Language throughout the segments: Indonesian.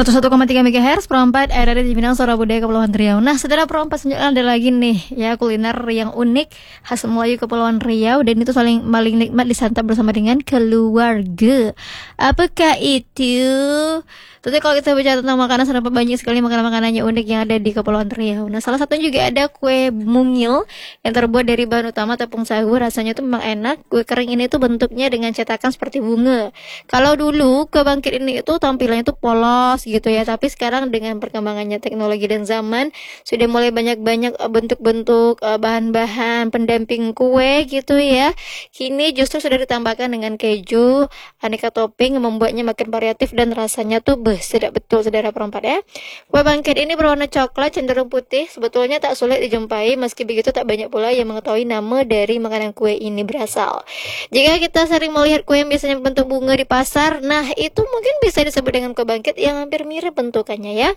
101,3 MHz Perempat ada di Cipinang, Suara Budaya Kepulauan Riau. Nah, saudara perempat selanjutnya ada lagi nih ya, kuliner yang unik khas Melayu Kepulauan Riau, dan itu paling nikmat disantap bersama dengan keluarga. Apakah itu? Tentu kalau kita bicara tentang makanan, sangat banyak sekali makanan-makanannya unik yang ada di Kepulauan Riau. Nah, salah satunya juga ada kue mungil yang terbuat dari bahan utama tepung sagu. Rasanya tuh memang enak. Kue kering ini tuh bentuknya dengan cetakan seperti bunga. Kalau dulu kue bangkit ini itu tampilannya tuh polos gitu ya, tapi sekarang dengan perkembangannya teknologi dan zaman sudah mulai banyak-banyak bentuk-bentuk bahan-bahan pendamping kue gitu ya. Kini justru sudah ditambahkan dengan keju, aneka topping, membuatnya makin variatif dan rasanya tuh sedap betul, saudara perempat ya. Kue bangkit ini berwarna coklat cenderung putih, sebetulnya tak sulit dijumpai, meski begitu tak banyak pula yang mengetahui nama dari makanan kue ini berasal. Jika kita sering melihat kue yang biasanya bentuk bunga di pasar, nah itu mungkin bisa disebut dengan kue bangkit yang hampir mirip bentukannya ya.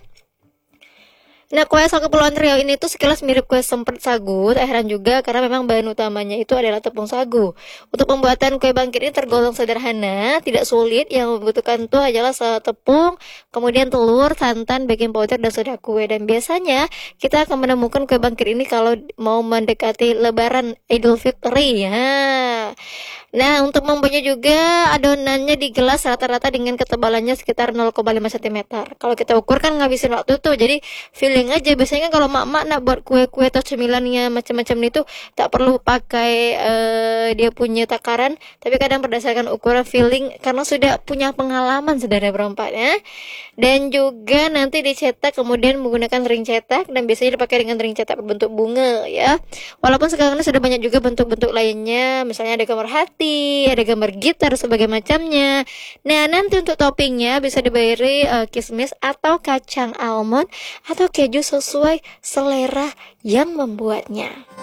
Nah, kue asal Kepulauan Riau ini tuh sekilas mirip kue semprot sagu. Tak heran juga karena memang bahan utamanya itu adalah tepung sagu. Untuk pembuatan kue bangkit ini tergolong sederhana, tidak sulit. Yang membutuhkan tuh hanyalah tepung, kemudian telur, santan, baking powder, dan soda kue. Dan biasanya kita akan menemukan kue bangkit ini kalau mau mendekati Lebaran Idul Fitri ya. Nah, untuk membuatnya juga adonannya digelas rata-rata dengan ketebalannya sekitar 0,5 cm. Kalau kita ukur kan ngabisin waktu tuh, jadi feeling aja. Biasanya kan kalau mak-mak nak buat kue-kue atau cemilannya macam-macam itu tak perlu pakai dia punya takaran, tapi kadang berdasarkan ukuran feeling karena sudah punya pengalaman, saudara perempat ya. Dan juga nanti dicetak kemudian menggunakan ring cetak, dan biasanya dipakai dengan ring cetak berbentuk bunga ya. Walaupun sekarang ini sudah banyak juga bentuk-bentuk lainnya, misalnya ada gambar hati, ada gambar gitar sebagai macamnya. Nah, nanti untuk toppingnya bisa diberi kismis atau kacang almond atau keju sesuai selera yang membuatnya.